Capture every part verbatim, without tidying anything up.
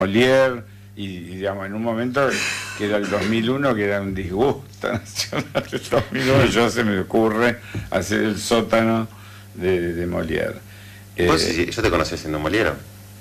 Molière, y, y digamos, en un momento que era el dos mil uno, que era un disgusto nacional, el dos mil uno yo se me ocurre hacer el sótano de, de Molière. ¿Vos, Eh, yo te conocí siendo Molière?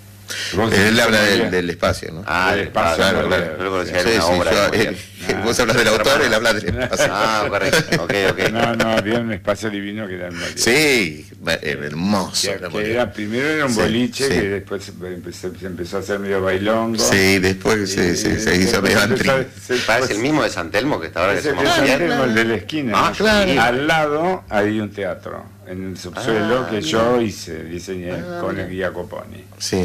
Él habla del, del espacio, ¿no? Ah, del espacio, claro, claro. claro. Yo lo conocía Sí, en una sí, obra yo- de Molière. eh, vos hablas del autor, él habla del espacio. Ah, correcto, ok, ok. No, no, había un espacio divino que era en Molière. Sí, eh, hermoso. Que, era que Molière. era, primero era un Sí, boliche, sí. que después se empezó, se empezó a hacer medio bailongo. Sí, después se, se, se hizo medio antri. Parece el mismo de San Telmo que está ahora que Ese se que llama es Molière. Santelmo, el de la esquina. Ah, ¿no? claro. Al lado hay un teatro, en el subsuelo, Ah, que mira. yo hice, diseñé Ah, con mira. el guía Coponi. Sí.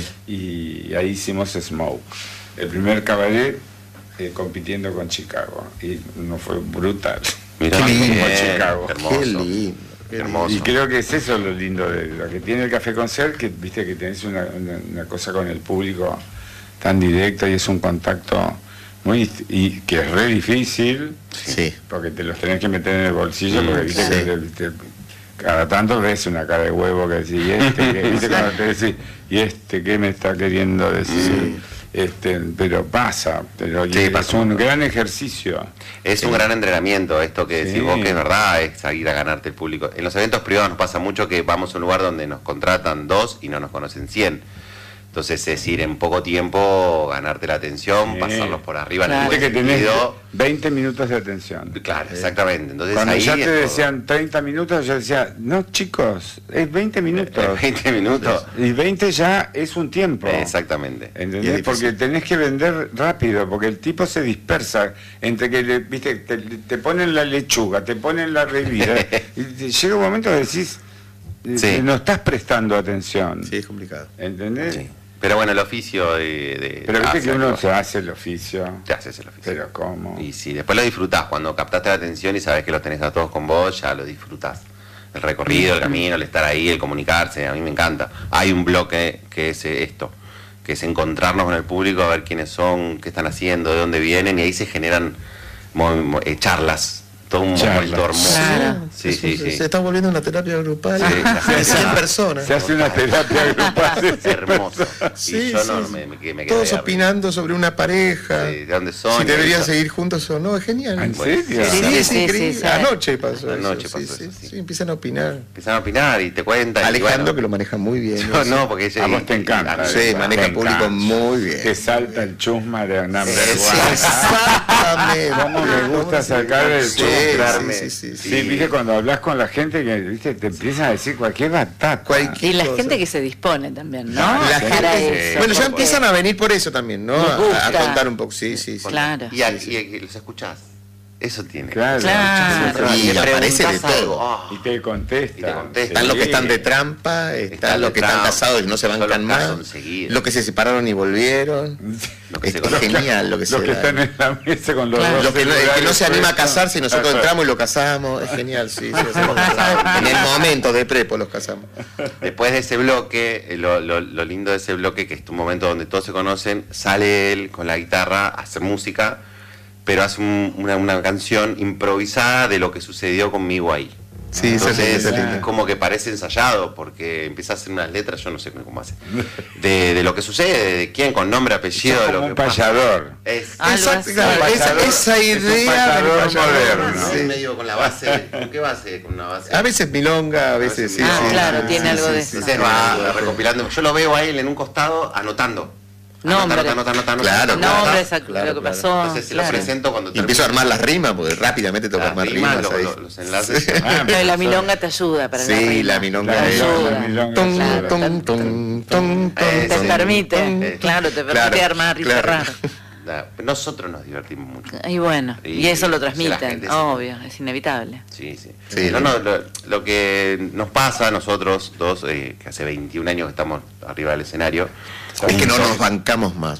Y ahí hicimos Smoke, el primer cabaret eh, compitiendo con Chicago. Y nos fue brutal. Mirá, Qué lindo, bien, Chicago. hermoso. Qué lindo. Qué hermoso. Y creo que es eso lo lindo de lo que tiene el Café Concert, que viste que tenés una, una, una cosa con el público tan directa y es un contacto muy dist- y que es re difícil, Sí. porque te los tenés que meter en el bolsillo, Mm, porque viste sí. que te- te- cada tanto ves una cara de huevo que decís, y este, que, viste cuando te decís, y este qué me está queriendo decir, este, pero pasa, pero Sí, es pasa un un montón. gran ejercicio. Es un gran entrenamiento esto que decís Sí. vos, que es verdad, es ir a ganarte el público. En los eventos privados nos pasa mucho que vamos a un lugar donde nos contratan dos y no nos conocen cien. Entonces es ir en poco tiempo, ganarte la atención, Sí. pasarlos por arriba en el Viste buen que tenés sentido. veinte minutos de atención. Claro, exactamente. Entonces Cuando ahí ya te es todo. decían treinta minutos, yo decía, no chicos, es veinte minutos. Eh, veinte minutos. Y veinte ya es un tiempo. Exactamente. Y es ¿Entendés? difícil. Porque tenés que vender rápido, porque el tipo se dispersa entre que le, viste, te, te ponen la lechuga, te ponen la revira, y te- llega un momento que decís, eh, Sí. no estás prestando atención. Sí, es complicado. ¿Entendés? Sí. Pero bueno, el oficio de... de Pero viste que hacer- uno se hace el oficio. Te haces el oficio. Pero ¿cómo? Y si después lo disfrutás, cuando captaste la atención y sabes que los tenés a todos con vos, ya lo disfrutás. El recorrido, el camino, el estar ahí, el comunicarse, a mí me encanta. Hay un bloque que es eh, esto, que es encontrarnos con el público, a ver quiénes son, qué están haciendo, de dónde vienen, y ahí se generan mo- mo- eh, charlas, todo un Charlas. momento hermoso. Claro. Sí, sí, Se, sí. se está volviendo una terapia grupal Sí, de cien personas. Se hace una terapia grupal. de cien Hermoso. Sí, y yo sí, no sí. me, me, quedé- me quedé Todos arriba. opinando sobre una pareja. Sí, de dónde son. Si y deberían eso. seguir juntos o no, es genial. ¿En serio? Sí, Sí, es sí, increíble. sí, sí. Anoche pasó Anoche eso. pasó sí, eso, sí, sí. sí, empiezan a opinar. Empiezan a opinar y te cuentan. y Alejandro, bueno, que lo maneja muy bien. yo eso. no, porque ella- A vos te encanta. y- Sí, Te maneja encanta. público muy bien. Te salta el chusma de number Sí, Sí, one. exactamente. ¿Cómo me gusta sacar el Sí, chusma? sí, sí, sí, Sí, sí. viste, cuando hablas con la gente que viste te empiezan a decir cualquier batata. Cualquier Y la cosa. gente que se dispone también, ¿no? La Para gente- eso, bueno, ya porque- empiezan a venir por eso también, ¿no? Les A, gusta. a contar un poco, sí, sí, sí. Claro. Y, a- y, y los escuchás. Eso tiene. Claro. Claro. Y le aparece de preguntás todo. algo, ah, Y te contesta. Y te contesta. Están los que Sí. están de trampa, Están están los de que están trampa. casados y no se Son bancan los casos más, enseguida. los que se separaron y volvieron. Lo que se Es conoce. genial lo que Los se que da. están en la mesa con los Claro. dos Lo que, no, el que no celulares se anima a puestos. casarse y nosotros entramos y lo casamos, es genial, sí, sí, hacemos casado. En el momento de prepo los casamos. Después de ese bloque, eh, lo, lo, lo lindo de ese bloque, que es un momento donde todos se conocen, sale él con la guitarra a hacer música, pero hace un- una, una canción improvisada de lo que sucedió conmigo ahí. Sí, eso es Entonces, eso es lindo. lindo. como que parece ensayado, porque empieza a hacer unas letras, yo no sé cómo hace, de, de lo que sucede, de quién, con nombre, apellido, Sos de lo como que un pasa. payador. Es, Algo Exacto, así. claro, Un esa, payador- esa es un idea payador del payador, moderno. sí. medio con la base, ¿con qué base? Con una base. A veces milonga, a veces sí. Ah, sí, claro, sí, tiene sí, algo sí, de sí. eso. Entonces va recopilando. Yo lo veo a él en un costado anotando. No, Anota, hombre. anota, anota, anota, Claro, anota, No, anota. hombre, esa- claro, lo que claro. pasó. Entonces se claro. lo presento cuando Y empiezo a armar las rimas, porque rápidamente tengo que las armar rimas, rimas. lo- ahí. lo- los enlaces. Ah, No, y la milonga te ayuda para la Sí, rima. la milonga La es- ayuda. la milonga Tum, ayuda. tum, tum, tum, Eh, Te sí. permite, Eh, claro, te permite claro, armar y claro. cerrar. Nah, Nosotros nos divertimos mucho. Y bueno, y, Y- eso lo y la transmiten, gente se- obvio, es inevitable. Sí, sí. Sí. No, no, lo, lo que nos pasa a nosotros dos, eh, que hace veintiún años que estamos arriba del escenario, Es que no nos bancamos más.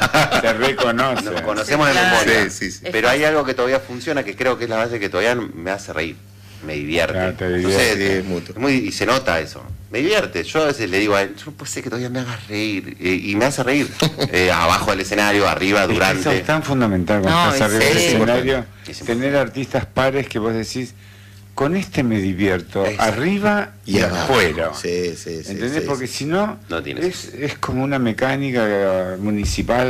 Se reconoce. nos conocemos de Claro. memoria. Sí, sí, sí. Pero hay algo que todavía funciona, que creo que es la base que todavía me hace reír, me divierte. Claro, te No divierte. sé, Sí, es mutuo. es muy- y se nota eso. Me divierte. Yo a veces le digo a él, yo no puedo ser que todavía me hagas reír. eh, y me hace reír. Eh, abajo del escenario, arriba, Eso durante. es tan fundamental cuando No, estás arriba es- del es escenario, importante. tener artistas pares que vos decís, con este me divierto, Exacto. arriba y, Y abajo. afuera. Sí, sí, sí. ¿Entendés? sí, Porque sí. si no, No tiene es, es como una mecánica municipal